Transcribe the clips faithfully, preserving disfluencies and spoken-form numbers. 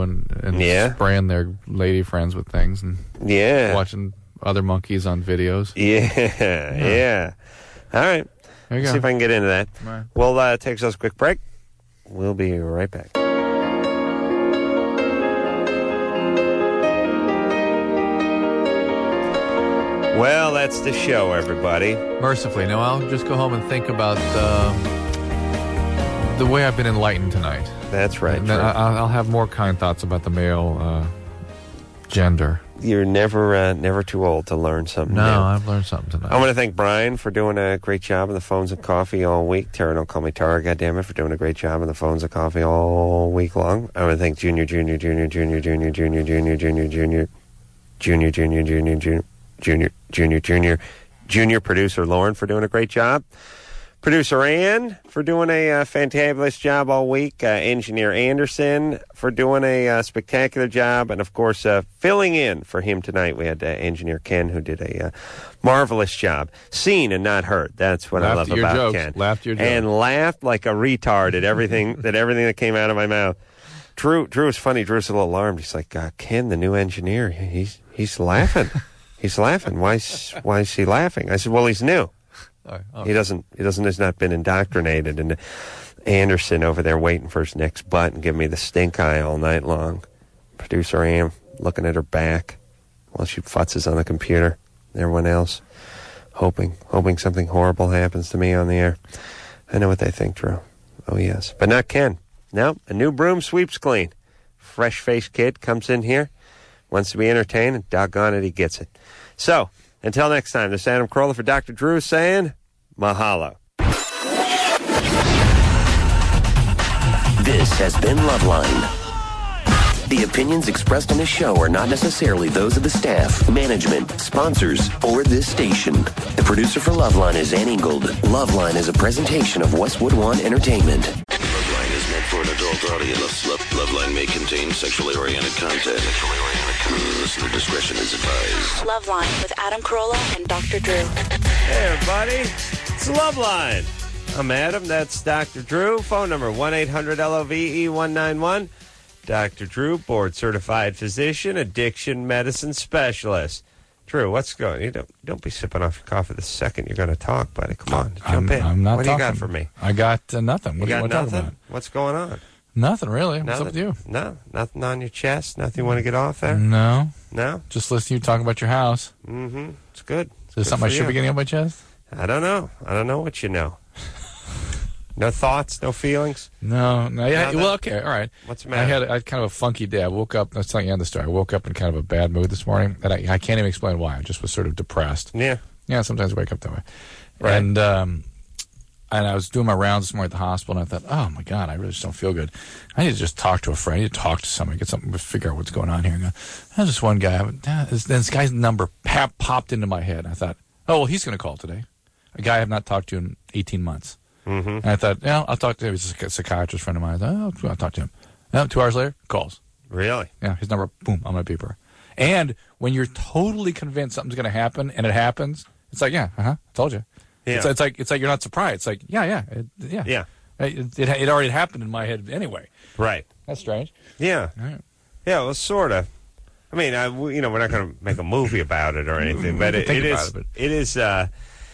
doing and yeah. spraying their lady friends with things and yeah. watching other monkeys on videos. Yeah, yeah. yeah. All right. There you Let's go. see if I can get into that. Right. We'll uh, take us a quick break. We'll be right back. Well, that's the show, everybody. Mercifully. Now I'll just go home and think about um, the way I've been enlightened tonight. That's right. And then I, I'll have more kind thoughts about the male uh, gender. You're never uh, never too old to learn something No, new. I've learned something tonight. I want to thank Brian for doing a great job on the phones and coffee all week. Tara, don't call me Tara, goddammit, for doing a great job on the phones and coffee all week long. I want to thank Junior, Junior, Junior, Junior, Junior, Junior, Junior, Junior, Junior, Junior, Junior, Junior, Junior, Junior, Junior, Junior, Junior producer Lauren for doing a great job. Producer Ann for doing a uh, fantabulous job all week. Uh, Engineer Anderson for doing a uh, spectacular job. And, of course, uh, filling in for him tonight, we had uh, Engineer Ken, who did a uh, marvelous job. Seen and not heard. That's what Laughed I love at your about jokes. Ken. Laughed at your jokes. And laughed like a retard at everything that everything that came out of my mouth. Drew Drew was funny. Drew's a little alarmed. He's like, uh, Ken, the new engineer, he's he's laughing. He's laughing. Why is, why is he laughing? I said, well, he's new. Oh, oh. He doesn't. He doesn't. Has not been indoctrinated. And Anderson over there waiting for his next butt and giving me the stink eye all night long. Producer Ann looking at her back while she futzes on the computer. Everyone else hoping, hoping something horrible happens to me on the air. I know what they think, Drew. Oh yes, but not Ken. No, a new broom sweeps clean. Fresh-faced kid comes in here, wants to be entertained, and doggone it, he gets it. So. Until next time, this is Adam Carolla for Doctor Drew saying, mahalo. This has been Loveline. The opinions expressed on this show are not necessarily those of the staff, management, sponsors, or this station. The producer for Loveline is Ann Ingold. Loveline is a presentation of Westwood One Entertainment. Loveline is meant for an adult audience. Love, Loveline may contain sexually oriented content. Sexually oriented content. Listener discretion is advised. Loveline with Adam Carolla and Doctor Drew. Hey, everybody. It's Loveline. I'm Adam. That's Doctor Drew. Phone number one eight hundred L O V E one nine one. Doctor Drew, board-certified physician, addiction medicine specialist. Drew, what's going on? You don't, don't be sipping off your coffee the second you're going to talk, buddy. Come on, jump I'm, in. I'm not what talking. do you got for me? I got uh, nothing. What You do you got want to talk nothing? about? What's going on? Nothing, really. What's Nothing? up with you? No, nothing on your chest? Nothing you want to get off there? No. No? Just listen to you talk about your house. Mm-hmm. It's good. Is there something I should be getting on my chest? I don't know. I don't know what you know. No thoughts? No feelings? No. no yeah, No, well, that- okay. All right. What's the I matter? had, I had kind of a funky day. I woke up. That's telling you the story. I woke up in kind of a bad mood this morning. And I, I can't even explain why. I just was sort of depressed. Yeah. Yeah, sometimes I wake up that way. Right. And um, and I was doing my rounds this morning at the hospital, and I thought, oh, my God, I really just don't feel good. I need to just talk to a friend. I need to talk to somebody, get something to figure out what's going on here. And go, there's this one guy. Then this guy's number pap, popped into my head. I thought, oh, well, he's going to call today. A guy I have not talked to in eighteen months. Mm-hmm. And I thought, yeah, I'll talk to him. He's a psychiatrist friend of mine. I thought, oh, I'll talk to him. Yeah, two hours later, calls. Really? Yeah, his number, boom, on my beeper. And when you're totally convinced something's going to happen, and it happens, it's like, yeah, uh-huh, I told you. Yeah. It's, it's like it's like you're not surprised. It's like, yeah, yeah, it, yeah. Yeah. It, it, it already happened in my head anyway. Right. That's strange. Yeah. All right. Yeah, well, sort of. I mean, I, we- you know, we're not going to make a movie about it or anything, but it, Think it about is, it, but- it is, uh,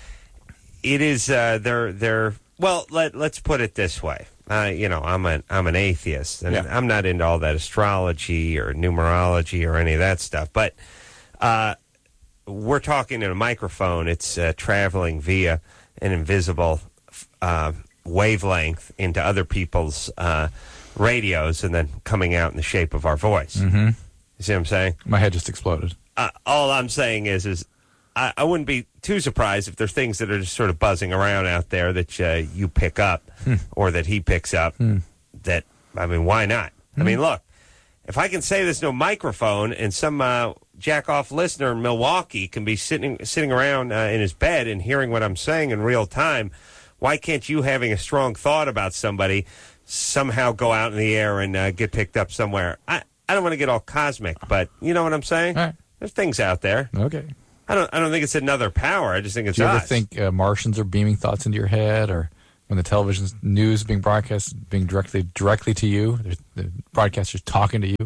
it is, uh, they're, they're, well, let, let's put it this way. Uh, you know, I'm an, I'm an atheist, and Yeah. I'm not into all that astrology or numerology or any of that stuff, but, uh, we're talking in a microphone. It's uh, traveling via an invisible uh, wavelength into other people's uh, radios and then coming out in the shape of our voice. Mm-hmm. You see what I'm saying? My head just exploded. Uh, all I'm saying is, is I, I wouldn't be too surprised if there's things that are just sort of buzzing around out there that uh, you pick up Hmm. or that he picks up. Hmm. That, I mean, why not? I mean, look, if I can say there's no microphone and some uh, jack-off listener in Milwaukee can be sitting sitting around uh, in his bed and hearing what I'm saying in real time, why can't you, having a strong thought about somebody, somehow go out in the air and uh, get picked up somewhere? I, I don't want to get all cosmic, but you know what I'm saying? All right. There's things out there. Okay. I don't I don't think it's another power. I just think it's Do you ever us. think uh, Martians are beaming thoughts into your head, or when the television news is being broadcast, being directly directly to you, the, the broadcaster's talking to you?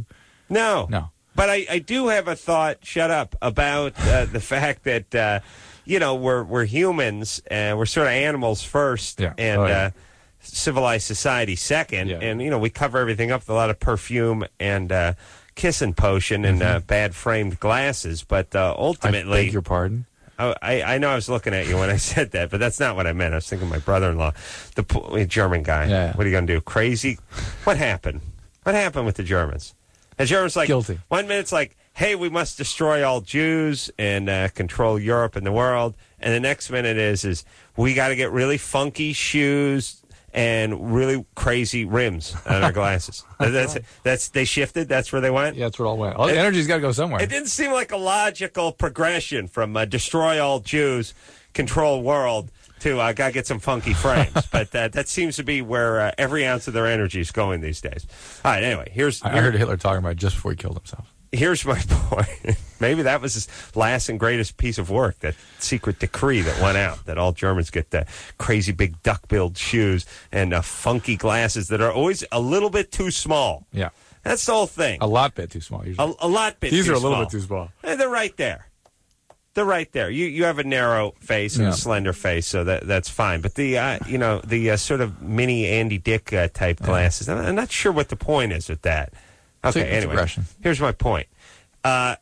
No. No. But I, I do have a thought, shut up, about uh, the fact that, uh, you know, we're we're humans, and we're sort of animals first, Yeah. and Oh, yeah. uh, civilized society second. Yeah. And, you know, we cover everything up with a lot of perfume and uh, kissing potion and uh, bad framed glasses. But uh, I ultimately... beg your pardon? Oh, I, I know I was looking at you when I said that, but that's not what I meant. I was thinking of my brother-in-law, the p- German guy. Yeah. What are you going to do? Crazy? What happened? What happened with the Germans? The Germans like Guilty. One minute's like, hey, we must destroy all Jews and uh, control Europe and the world, and the next minute is is we got to get really funky shoes and really crazy rims on our glasses. that's that's they shifted. That's where they went. Yeah, that's where it all went. All the energy's got to go somewhere. It didn't seem like a logical progression from uh, destroy all Jews, control world, to I uh, got to get some funky frames. But uh, that seems to be where uh, every ounce of their energy is going these days. All right, anyway, here's... I here, heard Hitler talking about it just before he killed himself. Here's my point. Maybe that was his last and greatest piece of work, that secret decree that went out, that all Germans get the crazy big duck-billed shoes and uh, funky glasses that are always a little bit too small. Yeah. That's the whole thing. A lot bit too small, usually. A, a lot bit These too are a little small. bit too small. Eh, they're right there. They're right there. You you have a narrow face and Yeah. a slender face, so that that's fine. But the uh, you know the uh, sort of mini Andy Dick uh, type glasses, I'm, I'm not sure what the point is with that. It's a- Okay, it's anyway, aggression. here's my point. Uh,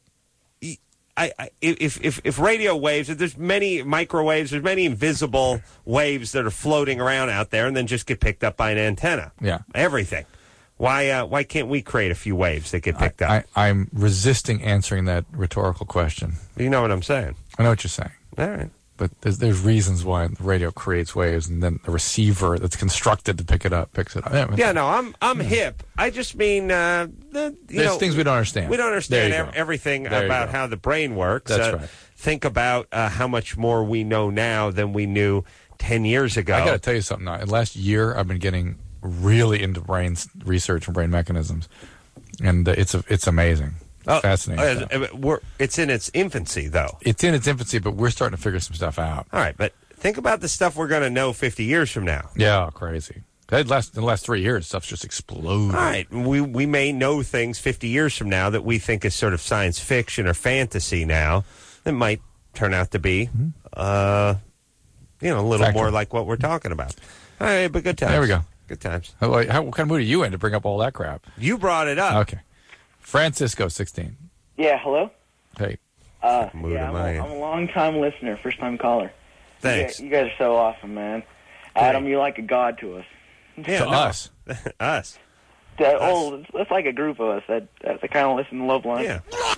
I, I, if, if, if radio waves, if there's many microwaves, there's many invisible waves that are floating around out there and then just get picked up by an antenna. Yeah. Everything. Why uh, why can't we create a few waves that get picked up? I, I'm resisting answering that rhetorical question. You know what I'm saying? I know what you're saying. All right. But there's, there's reasons why the radio creates waves, and then the receiver that's constructed to pick it up picks it up. Yeah, Yeah, no, I'm I'm hip. I just mean uh, the, you there's know, things we don't understand. We don't understand There you ev- go. everything There you about go. how the brain works. That's Uh, right. Think about uh, how much more we know now than we knew ten years ago. I got to tell you something now. In the last year, I've been getting really into brain s- research and brain mechanisms, and uh, it's a, it's amazing. Oh, Fascinating. oh, stuff. uh, we're, it's in its infancy, though. It's in its infancy, but we're starting to figure some stuff out. All right, but think about the stuff we're going to know fifty years from now. Yeah, crazy. That last in the last three years, stuff's just exploded. All right, we we may know things fifty years from now that we think is sort of science fiction or fantasy now that might turn out to be, Mm-hmm. uh, you know, a little Factual. more like what we're talking about. All right, but good times. There we go. Good times. How, how, what kind of mood are you in to bring up all that crap? You brought it up. Okay. Francisco, sixteen. Yeah, hello? Hey. Uh, Mood yeah, am I'm I a, in? I'm a long-time listener, first-time caller. Thanks. You, guys- you guys are so awesome, man. Adam, you're like a god to us. Yeah, To no. us. Us. That, oh, it's, it's like a group of us that, that, that kind of listen to Love Line. Yeah.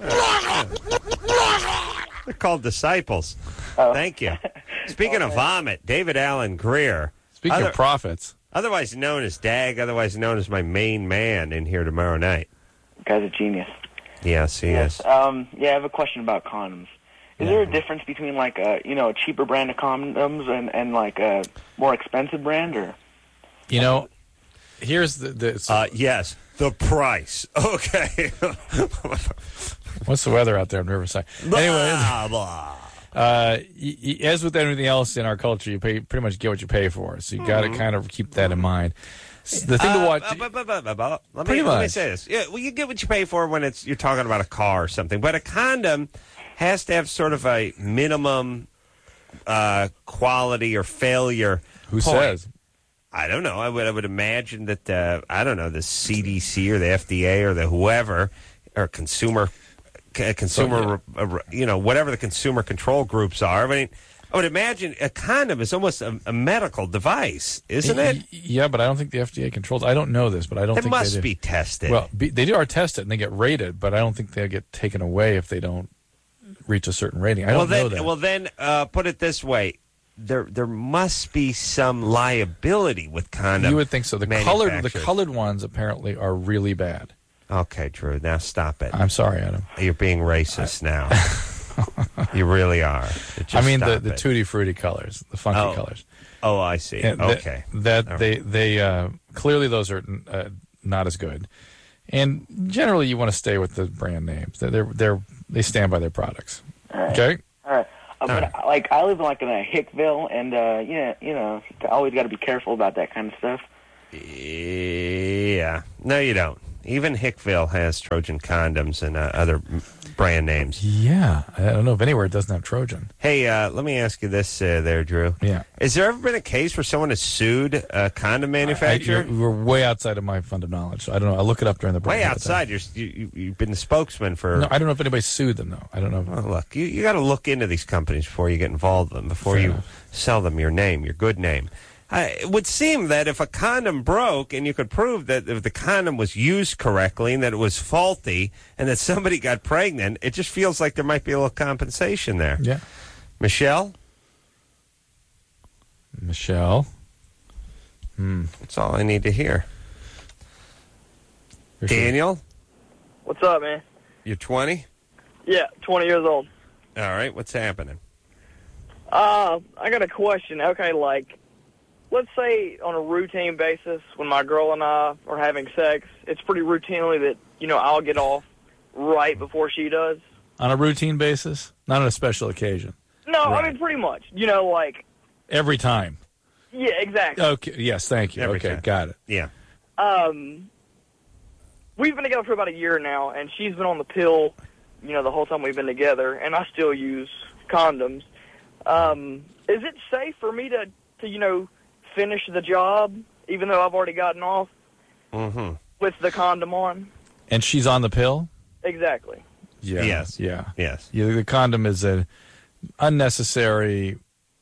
They're called disciples. Oh. Thank you. Speaking of vomit, David Allen Greer, Speaking Other- of prophets, otherwise known as Dag, otherwise known as my main man, in here tomorrow night. You guys are genius. Yes, he is. Um, yeah, I have a question about condoms. Is there a difference between, like, a, you know, a cheaper brand of condoms and, and like, a more expensive brand, or? you know, here's the, the so Uh, yes, the price. Okay. what's the weather out there in Riverside? Anyway, Blah, blah. uh, y- y- as with everything else in our culture, you pay pretty much get what you pay for. So you got to kind of keep that in mind. S- The thing to Uh, watch. uh, bu- bu- bu- bu- bu- Let me, Pretty let me much. say this. Yeah, well, you get what you pay for when it's you're talking about a car or something, but a condom has to have sort of a minimum uh, quality or failure. Who point. says? I don't know. I would I would imagine that uh, I don't know the C D C or the F D A or the whoever or consumer c- consumer uh, you know whatever the consumer control groups are. I mean, I would imagine a condom is almost a, a medical device, isn't it? Y- Yeah, but I don't think the F D A controls. I don't know this, but I don't It think must they do. be tested. Well, be, they do are tested and they get rated, but I don't think they'll get taken away if they don't reach a certain rating. I don't well, then, know that. well, then, uh, put it this way: there, there must be some liability with condom. you would think so. The colored, the manufacturers. colored ones apparently are really bad. Okay, Drew. Now stop it. I'm sorry, Adam. You're being racist now. You really are. Just I mean the, stop the it. tutti frutti colors, the funky Oh. colors. Oh, I see. Yeah, that- okay. That, All they they uh, clearly those are uh, not as good, and generally you want to stay with the brand names. They're they're, they're they stand by their products. Okay. All right. Uh, but, right. like, I live, like, in a Hickville, and, uh, you know, you know, you always got to be careful about that kind of stuff. Yeah. No, you don't. Even Hickville has Trojan condoms and uh, other m- brand names. Yeah. I don't know if anywhere it doesn't have Trojan. Hey, uh, let me ask you this uh, there, Drew. Yeah. Has there ever been a case where someone has sued a condom manufacturer? I, you're- we're way outside of my fund of knowledge. So I don't know. I'll look it up during the break. Way outside. You're, you, you- you've been the spokesman for... No, I don't know if anybody sued them, though. I don't know. If, Well, look, you, you got to look into these companies before you get involved with them, before Fair you enough. sell them your name, your good name. Uh, it would seem that if a condom broke and you could prove that if the condom was used correctly and that it was faulty and that somebody got pregnant, it just feels like there might be a little compensation there. yeah. Michelle? Michelle. Hmm. That's all I need to hear. You're sure- Daniel? What's up, man? You're twenty? Yeah, twenty years old. All right, what's happening? Uh, I got a question. Okay, like, let's say on a routine basis, when my girl and I are having sex, it's pretty routinely that, you know, I'll get off right before she does. On a routine basis? Not on a special occasion. No, Right. I mean, pretty much. You know, like, Every time. yeah, exactly. Okay. Yes, thank you. Every okay, time. got it. Yeah. Um, we've been together for about a year now, and she's been on the pill, you know, the whole time we've been together, and I still use condoms. Um, is it safe for me to, to, you know, finish the job, even though I've already gotten off Mm-hmm. with the condom on? And she's on the pill? Exactly. Yeah. Yes. Yeah. Yes. Yeah, the condom is an unnecessary,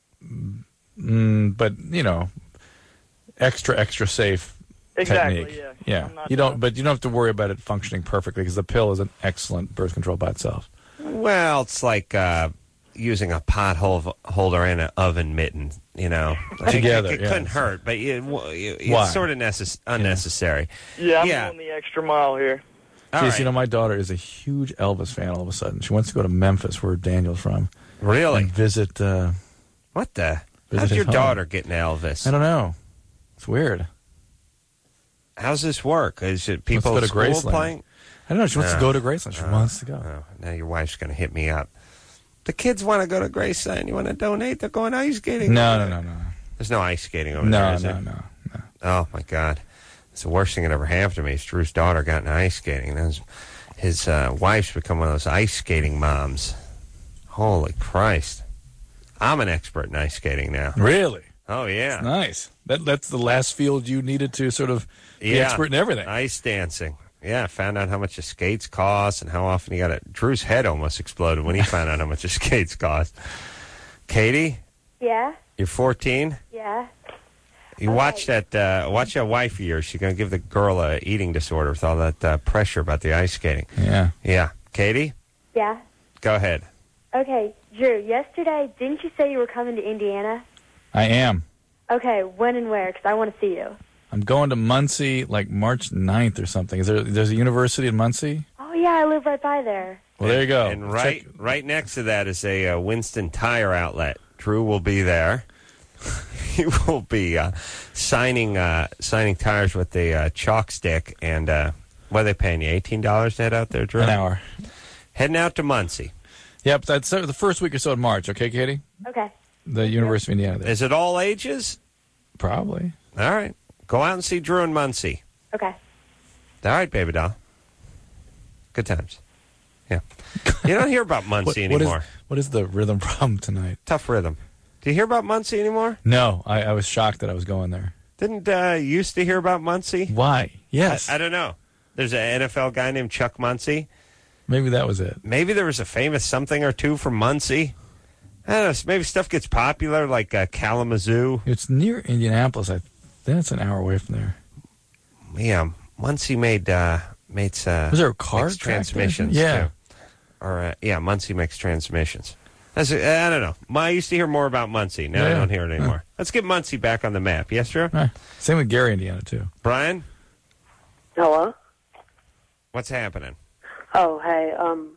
mm, but, you know, extra, extra safe Exactly, technique. yeah. Yeah. I'm not You don't, sure. but you don't have to worry about it functioning perfectly because the pill is an excellent birth control by itself. Well, it's like uh, using a pothole holder and an oven mitten, you know. Like, Together, It, it yeah. couldn't hurt, but it, it, Why? it's sort of necess- unnecessary. Yeah, I'm Yeah. going the extra mile here. All Jeez, right. you know, my daughter is a huge Elvis fan all of a sudden. She wants to go to Memphis, where Daniel's from, Really? and visit. Uh, What the? Visit How's his your home. daughter getting Elvis? I don't know. It's weird. How's this work? Is it people go at to school Graceland. playing? I don't know. She wants No. to go to Graceland. She wants to go. Oh, now your wife's going to hit me up. The kids want to go to Graceland. You want to donate? They're going ice skating. No, over no, there. no, no, There's no ice skating over there, no, is no, there? no, no. Oh, my God. It's the worst thing that ever happened to me. Is Drew's daughter got into ice skating. That was, his uh, wife's become one of those ice skating moms. Holy Christ. I'm an expert in ice skating now. Really? Oh, yeah. Nice. That that's the last field you needed to sort of be Yeah. expert in everything. Ice dancing. Yeah, found out how much the skates cost and how often you got it. Drew's head almost exploded when he found out how much the skates cost. Katie, Yeah, you're fourteen. yeah. You watch that. Uh, watch that wife of yours. She's gonna give the girl a eating disorder with all that uh, pressure about the ice skating. Yeah. Yeah, Katie, Yeah. go ahead. Okay, Drew, yesterday, didn't you say you were coming to Indiana? I am. Okay, when and where? Because I want to see you. I'm going to Muncie like March ninth or something. Is there? There's a university in Muncie. Oh, yeah, I live right by there. Well, there you go. And right, Check- right next to that is a uh, Winston Tire outlet. Drew will be there. He will be uh, signing uh, signing tires with the uh, chalk stick. And uh, what are they paying you? Eighteen dollars to head out there, Drew. an hour. Heading out to Muncie. Yep, that's uh, the first week or so in March. Okay, Katie. Okay. The University of Indiana. There. Is it all ages? Probably. All right. Go out and see Drew in Muncie. Okay. All right, baby doll. Good times. Yeah. You don't hear about Muncie What- what is- anymore. what is the rhythm problem tonight? Tough rhythm. Do you hear about Muncie anymore? No, I, I was shocked that I was going there. Didn't uh, you used to hear about Muncie? Why? Yes. I, I don't know. There's an N F L guy named Chuck Muncie. Maybe that was it. Maybe there was a famous something or two from Muncie. I don't know. Maybe stuff gets popular like uh, Kalamazoo. It's near Indianapolis. I think it's an hour away from there. Yeah, Muncie made uh, makes uh, Was there a car makes track there? transmissions. Yeah. too. Or uh, yeah, Muncie makes transmissions. That's, I don't know. I used to hear more about Muncie. Now I Yeah. don't hear it anymore. Let's get Muncie back on the map. Yes, Drew? Eh, Same with Gary, Indiana, too. Brian, Hello? what's happening? Oh, hey, um,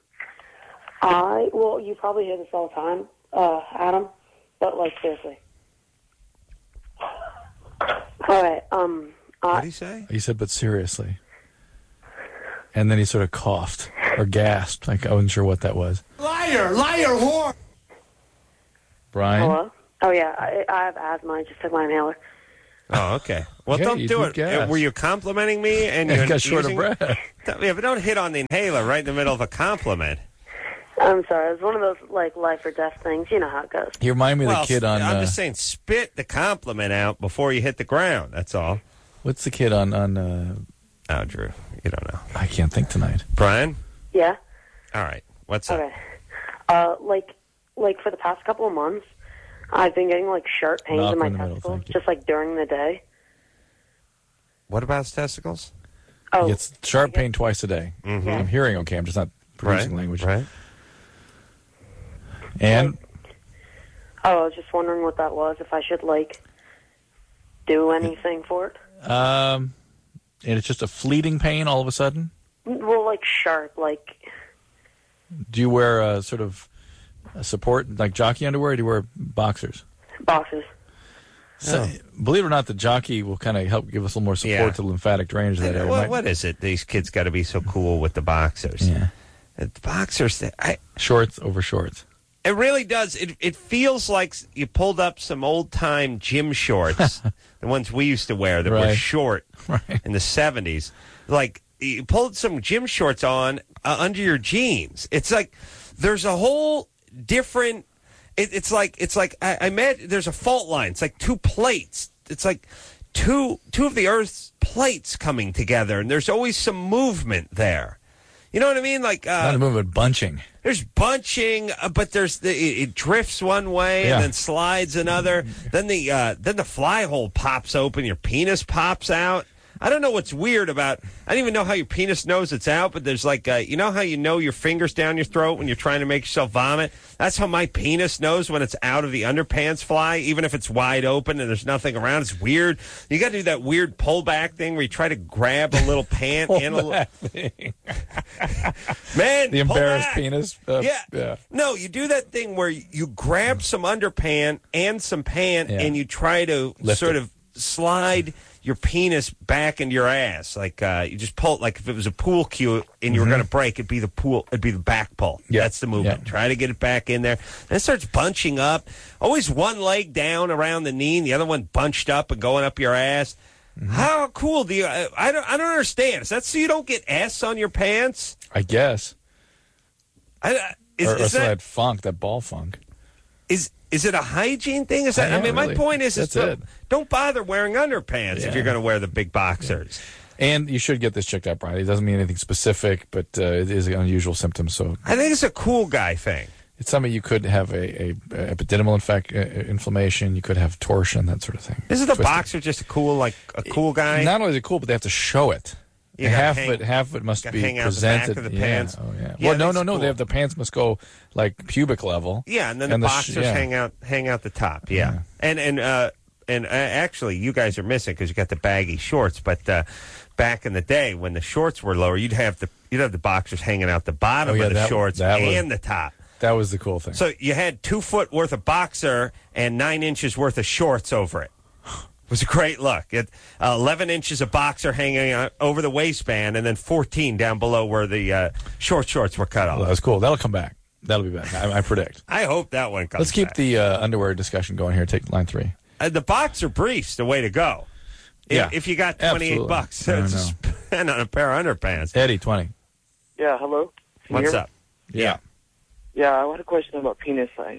I, well, you probably hear this all the time, uh, Adam, but, like, seriously. All right, um, What I, did he say? He said, but seriously. And then he sort of coughed or gasped. Like, I wasn't sure what that was. Liar, liar, whore. Brian? hello? Oh, yeah, I, I have asthma. I just took my inhaler. Oh, okay. Well, Yeah, don't you do do it. gas. Were you complimenting me? And Yeah, you're you got short of using- breath. Yeah, but don't hit on the inhaler right in the middle of a compliment. I'm sorry. It's one of those like life or death things. You know how it goes. You remind me of well, the kid on. I'm uh, just saying, spit the compliment out before you hit the ground. That's all. What's the kid on on? Uh, oh, Drew, you don't know. I can't think tonight. Brian. Yeah. All right. What's up? Okay. Uh, like, like for the past couple of months, I've been getting like sharp pains Knock in my in the middle, testicles, thank you. just like during the day. What about his testicles? Oh, He gets sharp pain twice a day. Mhm. I'm hearing okay. I'm just not producing Right, language. right. And oh, I was just wondering what that was. If I should like do anything for it. um, and it's just a fleeting pain all of a sudden. Well, like sharp, like Do you wear a sort of a support like jockey underwear? Or do you wear boxers? boxes. So, believe it or not, the jockey will kind of help give us a little more support Yeah. to lymphatic drainage. That area. What, Might- what is it? These kids got to be so cool with the boxers. Yeah, The boxers. I, shorts over shorts. It really does. It it feels like you pulled up some old time gym shorts, the ones we used to wear that were Right. short Right. in the seventies. Like you pulled some gym shorts on uh, under your jeans. It's like there's a whole different. It, it's like it's like I, I met. There's a fault line. It's like two plates. It's like two two of the Earth's plates coming together, and there's always some movement there. You know what I mean? Like uh, Not a movement, bunching. there's bunching, uh, but there's the, it, it drifts one way Yeah. and then slides another. Then the uh, then the fly hole pops open. Your penis pops out. I don't know what's weird about. I don't even know how your penis knows it's out. But there's like uh, you know how you know your fingers down your throat when you're trying to make yourself vomit. That's how my penis knows when it's out of the underpants fly, even if it's wide open and there's nothing around. It's weird. You got to do that weird pullback thing where you try to grab a little pant and a little. Man, The pull embarrassed back. penis. Uh, Yeah. yeah. No, you do that thing where you grab some underpant and some pant Yeah. and you try to Lift sort it. of slide your penis back into your ass. Like uh, you just pull it like if it was a pool cue and you were going to break, it'd be the pool, it'd be the back pull. Mm-hmm. Yeah. That's the movement. Yeah. Try to get it back in there. Then it starts bunching up. Always one leg down around the knee and the other one bunched up and going up your ass. Mm-hmm. How cool do you? I, I don't. I don't understand. Is that so you don't get S on your pants? I guess. I, I- is, or or is some of that that funk, that ball funk. Is is it a hygiene thing? Is that? Yeah, I mean, really. my point is, is That's don't, it. don't bother wearing underpants if Yeah. you're going to wear the big boxers. And you should get this checked out, Brian. It doesn't mean anything specific, but uh, it is an unusual symptom. So I think it's a cool guy thing. it's something you could have a, a, a epididymal infect, uh, inflammation. You could have torsion, that sort of thing. Isn't the Twisted. boxer just a cool, like a cool guy? Not only is it cool, but they have to show it. You gotta half hang- of it, half of it must gotta be hang out the back presented. of the Yeah. pants. Oh yeah. Yeah, well, no, that's no, no. cool. They have the pants must go like pubic level. Yeah, and then the And the sh- boxers yeah. hang out, hang out the top. Yeah, Yeah. and and uh, and uh, actually, you guys are missing because you got the baggy shorts. But uh, back in the day, when the shorts were lower, you'd have the you'd have the boxers hanging out the bottom Oh, yeah, of the that- shorts that was- and the top. That was the cool thing. So you had two foot worth of boxer and nine inches worth of shorts over it. It was a great look. It, uh, Eleven inches of boxer hanging out over the waistband, and then fourteen down below where the uh, short shorts were cut off. Well, that was cool. That'll come back. That'll be back. I, I predict. I hope that one comes. Let's keep back. the uh, underwear discussion going here. Take line three. uh, the boxer briefs the way to go. If, Yeah, if you got twenty eight absolutely. bucks I to know. spend on a pair of underpants. Eddie, twenty. Yeah, hello? Can you What's hear me? up? Yeah. Yeah, I had a question about penis size.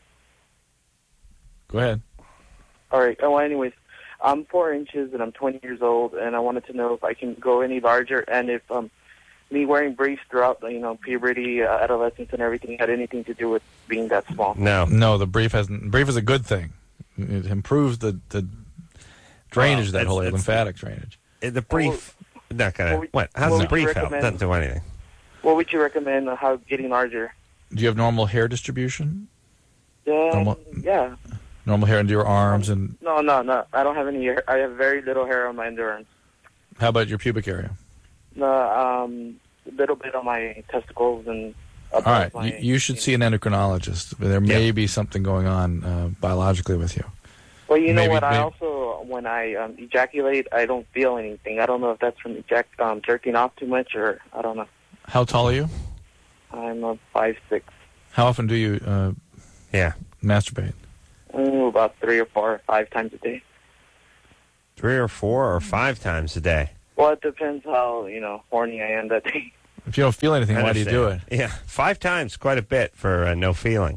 Go ahead. All right. Oh, well, anyways, I'm four inches and I'm twenty years old, and I wanted to know if I can go any larger, and if um, me wearing briefs throughout, you know, puberty, uh, adolescence, and everything had anything to do with being that small. No. No, the brief hasn't. Brief is a good thing. It improves the, the drainage, Well, that it's- whole it's- lymphatic drainage. Uh, The brief, not gonna. what would- What? How's what the would you brief help? recommend? Doesn't do anything. What would you recommend uh, how getting larger? Do you have normal hair distribution? Yeah, Normal- yeah. Normal hair into your arms, and No, no, no. I don't have any hair. I have very little hair on my underarms. how about your pubic area? No, um, a little bit on my testicles and. All above right, my- you, you should see an endocrinologist. There may be something going on uh, biologically with you. Well, you know maybe- what? I maybe- also, when I um, ejaculate, I don't feel anything. I don't know if that's from ejac- um, jerking off too much, or I don't know. How tall are you? I'm a five six. How often do you uh, Uh, Yeah. masturbate? Mm, about three or four or five times a day. Three or four or five times a day. Well, it depends how, you know, horny I am that day. If you don't feel anything, I why do you do it? understand. Yeah, five times, quite a bit for uh, no feeling.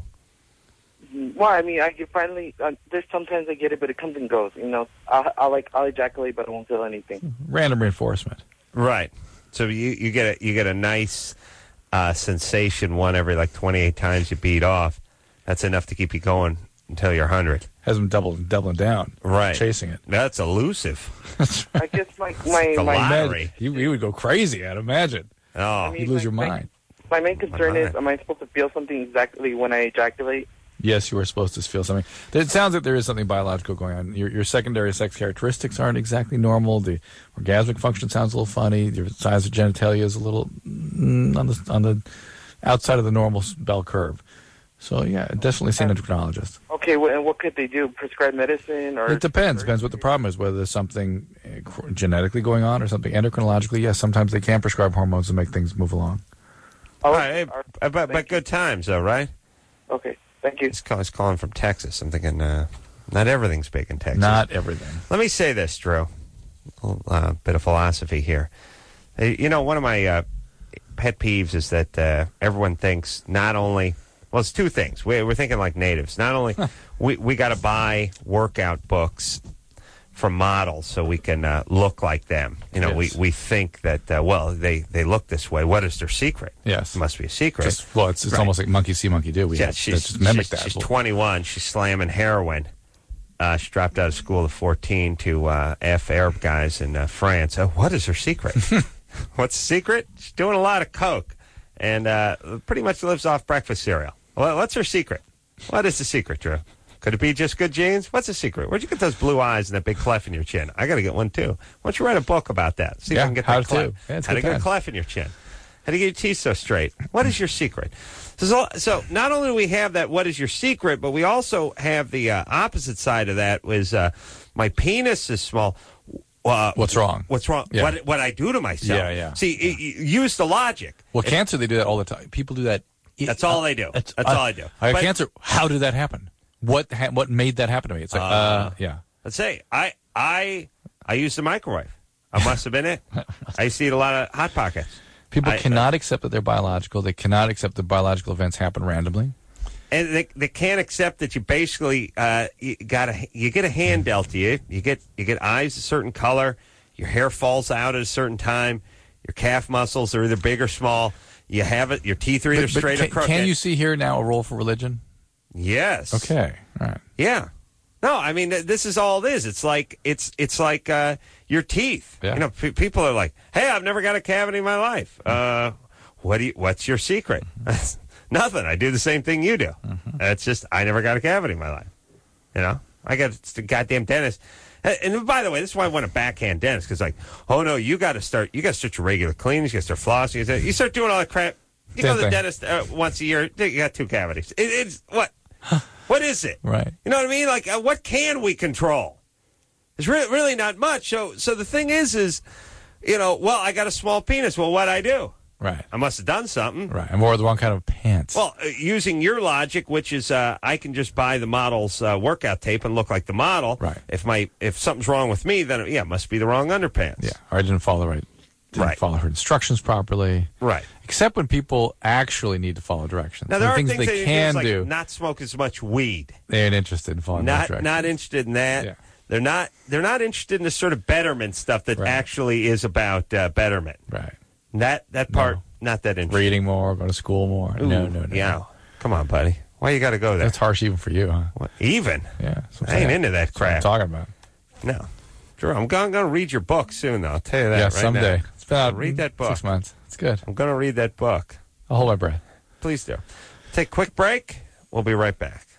Well, I mean, I get finally, uh, there's sometimes I get it, but it comes and goes, you know. I'll, I'll, like, I'll ejaculate, but I won't feel anything. Random reinforcement. Right. So you, you get a, you get a nice uh, sensation one every like twenty-eight times you beat off. That's enough to keep you going until you're one hundred. Has them doubling, doubling down. Right. Chasing it. That's elusive. I guess my, my, the my, lottery. You, you would go crazy, I'd imagine. Oh, I mean, You'd lose my- your my- mind. my main concern My is, mind. am I supposed to feel something exactly when I ejaculate? Yes, you were supposed to feel something. It sounds like there is something biological going on. Your, your secondary sex characteristics aren't exactly normal. The orgasmic function sounds a little funny. Your size of genitalia is a little mm, on the on the outside of the normal bell curve. So yeah, definitely see an endocrinologist. Okay, well, and what could they do? Prescribe medicine? Or It depends. Depends what the problem is. Whether there's something uh, cr- genetically going on or something endocrinologically. Yes, sometimes they can prescribe hormones to make things move along. Oh, All right, hey, but, but good times, though, right? Okay, thank you. He's, call, he's calling from Texas. I'm thinking, uh, not everything's big in Texas. Not everything. Let me say this, Drew. A little, uh, bit of philosophy here. Uh, You know, one of my uh, pet peeves is that uh, everyone thinks not only, well, it's two things. We, we're thinking like natives. Not only we, we got to buy workout books from models so we can uh, look like them. You know, Yes. we, we think that, uh, well, they, they look this way. What is their secret? Yes. It must be a secret. Just, well, it's, it's Right. almost like monkey see, monkey do. We Yeah, have to she's, just mimic she's, that. she's twenty-one. She's slamming heroin. Uh, she dropped out of school at fourteen to uh, F Arab guys in uh, France. Oh, what is her secret? What's the secret? She's doing a lot of coke and uh, pretty much lives off breakfast cereal. Well, what's her secret? What is the secret, Drew? Could it be just good genes? What's the secret? Where'd you get those blue eyes and that big clef in your chin? I got to get one, too. Why don't you write a book about that? See if Yeah, I can get how that to. clef. Yeah, it's how to good get a time. clef in your chin. How to get your teeth so straight. What is your secret? So, so not only do we have that, what is your secret, but we also have the uh, opposite side of that was uh, my penis is small. Uh, What's wrong? What's wrong? Yeah. What, what I do to myself. Yeah, yeah. See, y- y- use the logic. Well, cancer, they do that all the time. People do that. That's all they do. That's I- all I do. I got But- cancer. How did that happen? What ha- what made that happen to me? It's like, uh, Uh, yeah. Let's say I I I used the microwave. I must have been it. I used to eat a lot of Hot Pockets. People I- cannot accept that they're biological. They cannot accept that biological events happen randomly. And they, they can't accept that you basically uh, you got a you get a hand dealt to you. You get you get eyes a certain color. Your hair falls out at a certain time. Your calf muscles are either big or small. You have it. Your teeth are either But- but straight can, or crooked. can you see here now a role for religion? Yes. Okay. All right. Yeah. No, I mean th- this is all it is. It's like it's it's like uh, your teeth. Yeah. You know, pe people are like, "Hey, I've never got a cavity in my life. Uh, what do you? What's your secret?" Nothing. I do the same thing you do. Mm-hmm. It's just I never got a cavity in my life. You know, I got the goddamn dentist. And and by the way, this is why I want a backhand dentist because, like, oh no, you got to start. You got to start your regular cleanings. You got to start flossing. You start- You start doing all that crap. You Same go to the thing. dentist uh, once a year. You got two cavities. It, it's what? What is it? Right. You know what I mean? Like, uh, what can we control? There's re- really not much. So, so the thing is, is, you know, well, I got a small penis. Well, what'd I do? Right. I must have done something. Right. And more the wrong kind of pants. Well, uh, using your logic, which is, uh, I can just buy the model's uh, workout tape and look like the model. Right. If my if something's wrong with me, then yeah, it must be the wrong underpants. yeah. Or I didn't follow the right. Didn't Right. follow her instructions properly. Right. Except when people actually need to follow directions. Now there The are things, things, they that can like do. not smoke as much weed. They ain't interested in following those Not directions. not interested in that. Yeah. They're not they're not interested in the sort of betterment stuff that Right. actually is about uh, betterment. Right. That that part No. not that interesting. Reading more, go to school more. Ooh, no, no, no. Yeah. Come on, buddy. Why you got to go there? That's harsh even for you, huh? What, even? Yeah. that's what I'm I ain't saying. into that That's what I'm crap. talking about. No. Drew, I'm going to read your book soon, though. I'll tell you that yeah, right someday. now. It's been out Read that book. six months. It's good. I'm going to read that book. I'll hold my breath. Please do. Take a quick break. We'll be right back.